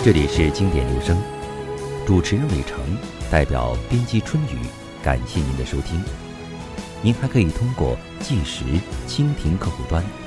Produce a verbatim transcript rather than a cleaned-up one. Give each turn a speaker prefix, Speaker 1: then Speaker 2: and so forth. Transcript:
Speaker 1: 这里是经典留声，主持人伟成，代表编辑春雨，感谢您的收听。您还可以通过计时、蜻蜓客户端